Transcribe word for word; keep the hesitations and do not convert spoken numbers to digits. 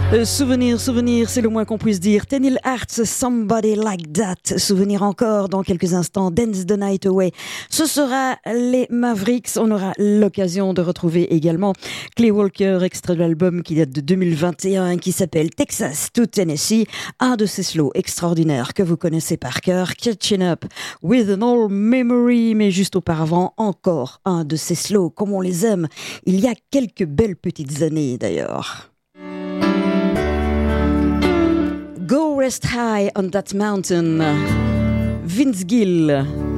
Euh, souvenir, souvenir, c'est le moins qu'on puisse dire. Tenille Hearts, Somebody Like That. Souvenir encore dans quelques instants. Dance the Night Away. Ce sera les Mavericks. On aura l'occasion de retrouver également Clay Walker, extrait de l'album qui date de deux mille vingt et un, qui s'appelle Texas to Tennessee. Un de ces slows extraordinaires que vous connaissez par cœur. Catching Up with an Old Memory. Mais juste auparavant, encore un de ces slows comme on les aime. Il y a quelques belles petites années d'ailleurs. Go Rest High on That Mountain. Vince Gill.